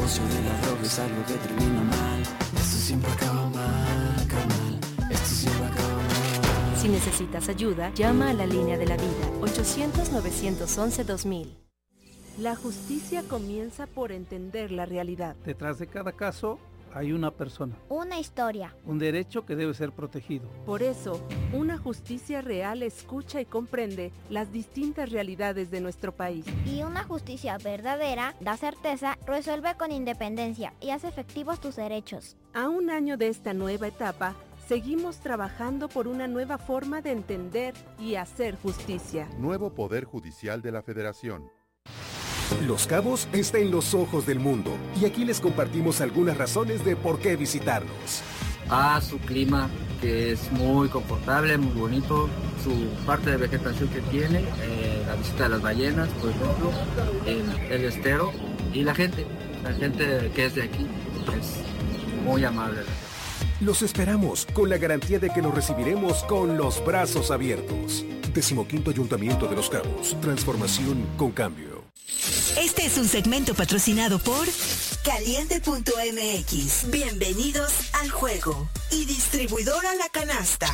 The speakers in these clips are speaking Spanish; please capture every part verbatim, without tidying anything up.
negocio de la droga es algo que termina mal. Esto siempre acaba mal, acaba mal. Esto siempre acaba mal. Si necesitas ayuda, llama a la línea de la vida, ochocientos, novecientos once, dos mil. La justicia comienza por entender la realidad. Detrás de cada caso hay una persona. Una historia. Un derecho que debe ser protegido. Por eso, una justicia real escucha y comprende las distintas realidades de nuestro país. Y una justicia verdadera da certeza, resuelve con independencia y hace efectivos tus derechos. A un año de esta nueva etapa, seguimos trabajando por una nueva forma de entender y hacer justicia. Nuevo Poder Judicial de la Federación. Los Cabos está en los ojos del mundo y aquí les compartimos algunas razones de por qué visitarnos. Ah, su clima, que es muy confortable, muy bonito, su parte de vegetación que tiene, eh, la visita de las ballenas, por ejemplo, el, el estero y la gente, la gente que es de aquí es muy amable. Los esperamos con la garantía de que los recibiremos con los brazos abiertos. Decimoquinto Ayuntamiento de Los Cabos, transformación con cambio. Este es un segmento patrocinado por Caliente punto M X. Bienvenidos al juego. Y distribuidora La Canasta.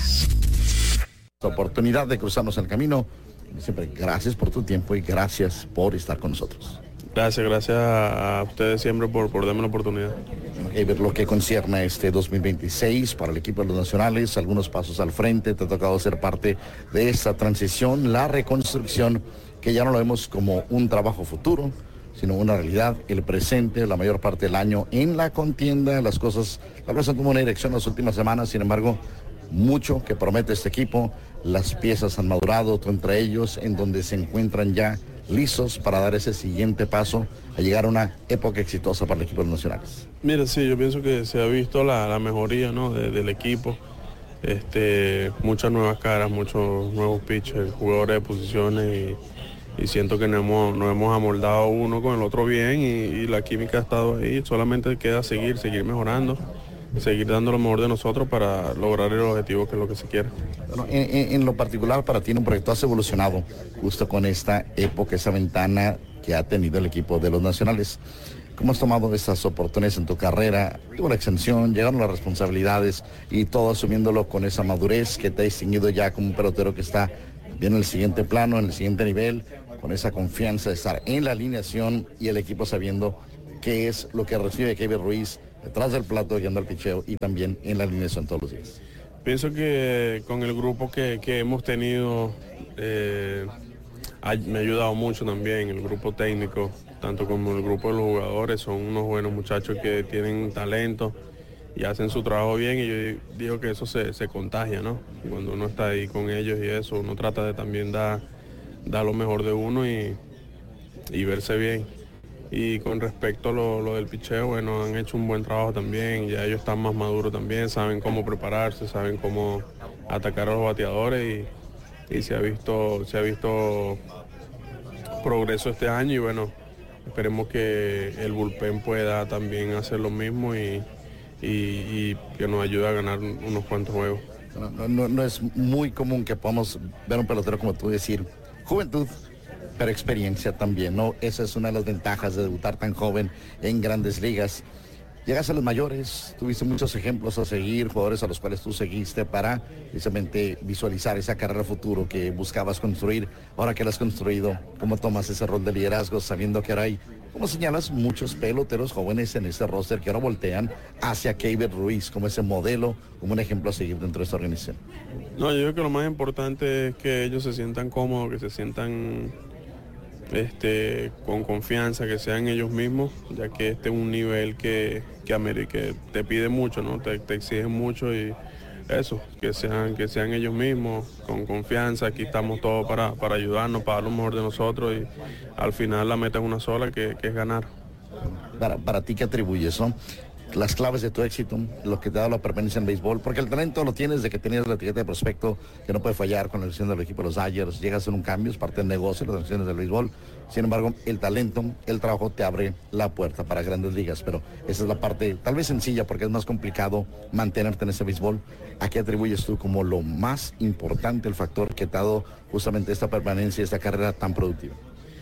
La oportunidad de cruzarnos el camino. Siempre gracias por tu tiempo y gracias por estar con nosotros. Gracias, gracias a ustedes siempre por, por darme la oportunidad. Okay, ver lo que concierne este dos mil veintiséis para el equipo de los nacionales, algunos pasos al frente, te ha tocado ser parte de esta transición, la reconstrucción, que ya no lo vemos como un trabajo futuro, sino una realidad, el presente, la mayor parte del año en la contienda, las cosas, las cosas como una dirección las últimas semanas, sin embargo, mucho que promete este equipo, las piezas han madurado entre ellos, en donde se encuentran ya listos para dar ese siguiente paso a llegar a una época exitosa para el equipo de los nacionales. Mira, sí, yo pienso que se ha visto la, la mejoría, ¿no?, de, del equipo, este, muchas nuevas caras, muchos nuevos pitchers, jugadores de posiciones y y siento que nos hemos, nos hemos amoldado uno con el otro bien y, y la química ha estado ahí, solamente queda seguir, seguir mejorando, seguir dando lo mejor de nosotros para lograr el objetivo que es lo que se quiere. Bueno, en, en, en lo particular para ti en un proyecto has evolucionado justo con esta época, esa ventana que ha tenido el equipo de los nacionales. ¿Cómo has tomado estas oportunidades en tu carrera? Tuvo la extensión, llegaron las responsabilidades y todo asumiéndolo con esa madurez que te ha distinguido ya como un pelotero que está bien en el siguiente plano, en el siguiente nivel, con esa confianza de estar en la alineación y el equipo sabiendo qué es lo que recibe Keiber Ruiz detrás del plato, guiando al picheo y también en la alineación todos los días. Pienso que con el grupo que, que hemos tenido eh, ha, me ha ayudado mucho también, el grupo técnico, tanto como el grupo de los jugadores, son unos buenos muchachos que tienen talento y hacen su trabajo bien y yo digo que eso se, se contagia, ¿no? Cuando uno está ahí con ellos y eso, uno trata de también dar, dar lo mejor de uno y, y verse bien. Y con respecto a lo, lo del picheo, bueno, han hecho un buen trabajo también, ya ellos están más maduros también, saben cómo prepararse, saben cómo atacar a los bateadores y, y se ha visto, se ha visto progreso este año y bueno, esperemos que el bullpen pueda también hacer lo mismo y Y, y que nos ayude a ganar unos cuantos juegos. No, no, no es muy común que podamos ver un pelotero como tú decir, juventud, pero experiencia también, ¿no? Esa es una de las ventajas de debutar tan joven en grandes ligas. Llegas a los mayores, tuviste muchos ejemplos a seguir, jugadores a los cuales tú seguiste para precisamente visualizar esa carrera futuro que buscabas construir. Ahora que la has construido, ¿cómo tomas ese rol de liderazgo sabiendo que ahora hay, como señalas, muchos peloteros jóvenes en este roster que ahora voltean hacia Keiber Ruiz como ese modelo, como un ejemplo a seguir dentro de esta organización? No, yo creo que lo más importante es que ellos se sientan cómodos, que se sientan este, con confianza, que sean ellos mismos, ya que este es un nivel que, que, que te pide mucho, ¿no? Te, te exige mucho y eso, que sean, que sean ellos mismos, con confianza. Aquí estamos todos para, para ayudarnos, para dar lo mejor de nosotros y al final la meta es una sola, que, que es ganar. Para, para ti, ¿qué atribuyes, no? Las claves de tu éxito, lo que te ha dado la permanencia en béisbol, porque el talento lo tienes de que tenías la etiqueta de prospecto que no puede fallar con la elección del equipo de los Dodgers, llegas a hacer un cambio, es parte del negocio, las elecciones del béisbol. Sin embargo, el talento, el trabajo te abre la puerta para grandes ligas, pero esa es la parte tal vez sencilla porque es más complicado mantenerte en ese béisbol. ¿A qué atribuyes tú como lo más importante, el factor que te ha dado justamente esta permanencia, esta carrera tan productiva?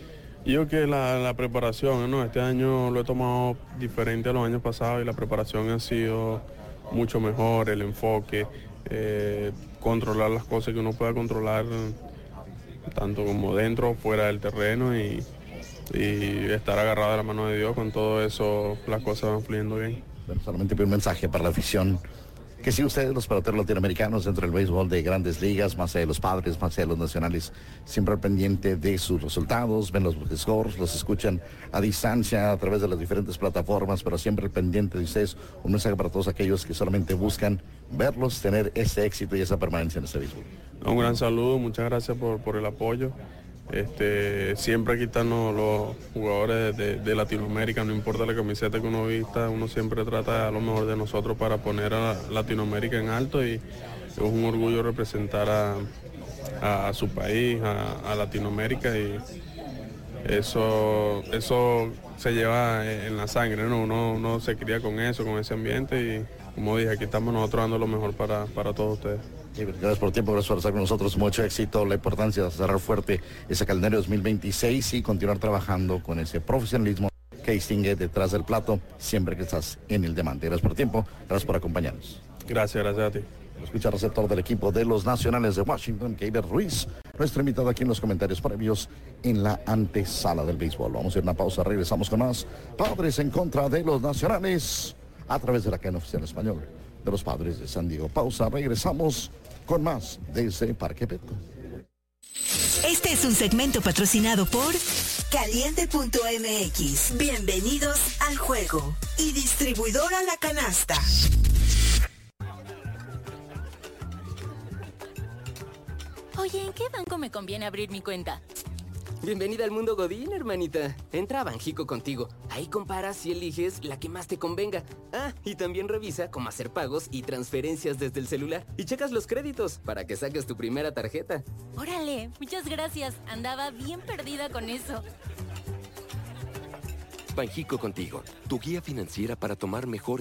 Yo que la, la preparación, ¿no? Este año lo he tomado diferente a los años pasados y la preparación ha sido mucho mejor, el enfoque, eh, controlar las cosas que uno pueda controlar, tanto como dentro o fuera del terreno y, y estar agarrado de la mano de Dios. Con todo eso las cosas van fluyendo bien. Bueno, solamente un mensaje para la afición. Que si ustedes, los peloteros latinoamericanos, dentro del béisbol de grandes ligas, más allá de los padres, más allá de los nacionales, siempre al pendiente de sus resultados, ven los scores, los escuchan a distancia a través de las diferentes plataformas, pero siempre al pendiente de ustedes. Un mensaje para todos aquellos que solamente buscan verlos, tener ese éxito y esa permanencia en este béisbol. Un gran saludo, muchas gracias por, por el apoyo. Este, siempre aquí están los, los jugadores de, de Latinoamérica, no importa la camiseta que uno vista, uno siempre trata a lo mejor de nosotros para poner a Latinoamérica en alto y es un orgullo representar a, a, a su país, a, a Latinoamérica y eso, eso se lleva en la sangre, ¿no? Uno, uno se cría con eso, con ese ambiente y como dije, aquí estamos nosotros dando lo mejor para, para todos ustedes. Gracias por el tiempo, gracias por estar con nosotros, mucho éxito, la importancia de cerrar fuerte ese calendario dos mil veintiséis y continuar trabajando con ese profesionalismo que distingue detrás del plato siempre que estás en el diamante. Gracias por el tiempo, gracias por acompañarnos. Gracias, gracias a ti. Escucha al receptor del equipo de los Nacionales de Washington, Keiber Ruiz, nuestro invitado aquí en los comentarios previos en la antesala del béisbol. Vamos a ir a una pausa, regresamos con más Padres en contra de los Nacionales a través de la cadena oficial español de los Padres de San Diego. Pausa, regresamos con más desde Parque Petco. Este es un segmento patrocinado por Caliente punto M X. Bienvenidos al juego. Y distribuidora La Canasta. Oye, ¿en qué banco me conviene abrir mi cuenta? Bienvenida al mundo Godín, hermanita. Entra a Banjico Contigo. Ahí comparas y eliges la que más te convenga. Ah, y también revisa cómo hacer pagos y transferencias desde el celular. Y checas los créditos para que saques tu primera tarjeta. Órale, muchas gracias. Andaba bien perdida con eso. Banjico Contigo, tu guía financiera para tomar mejores